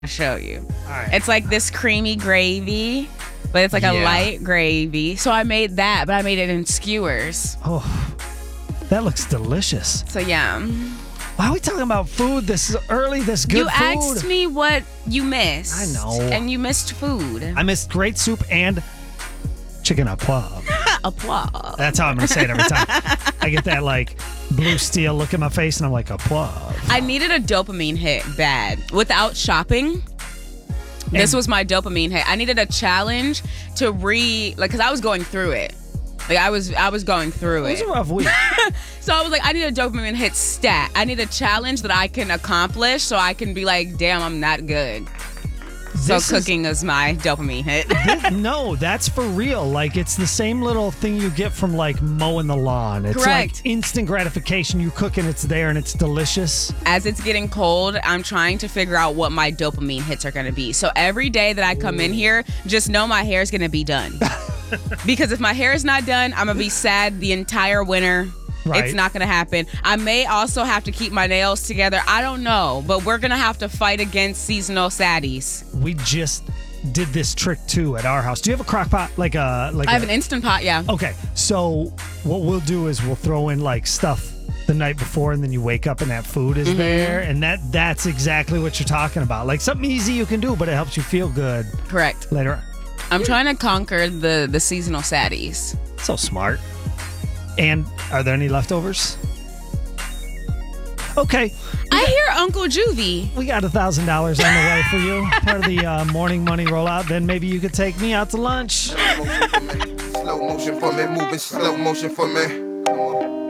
I'll show you. All right. It's like this creamy gravy, but it's like a light gravy. So I made that, but I made it in skewers. Oh, that looks delicious. So yeah. Why are we talking about food this early, this good You food? asked me what you missed. I know. And you missed food. I missed great soup and chicken au poivre. Applause. That's how I'm going to say it every time. I get that like blue steel look in my face and I'm like, au poivre. I needed a dopamine hit bad. Without shopping, this was my dopamine hit. I needed a challenge to because I was going through it. Like I was going through It was it. a rough week. So I was like, I need a dopamine hit stat. I need a challenge that I can accomplish so I can be like, damn, I'm not good. Cooking is my dopamine hit. No, that's for real. Like, it's the same little thing you get from, like, mowing the lawn. It's Correct. like instant gratification. You cook and it's there and it's delicious. As it's getting cold, I'm trying to figure out what my dopamine hits are going to be. So every day that I come in here, just know my hair is going to be done. Because if my hair is not done, I'm going to be sad the entire winter. Right. It's not going to happen. I may also have to keep my nails together. I don't know, but we're going to have to fight against seasonal saddies. We just did this trick, too, at our house. Do you have a crock pot? I have an Instant Pot, yeah. Okay, so what we'll do is we'll throw in, like, stuff the night before, and then you wake up and that food is there, and that's exactly what you're talking about. Like, something easy you can do, but it helps you feel good. Correct. Later on. I'm trying to conquer the seasonal saddies. So smart. And are there any leftovers? Okay. I hear Uncle Juvie. We got $1,000 on the way for you. Part of the morning money rollout. Then maybe you could take me out to lunch. Slow motion for me, moving slow motion for me.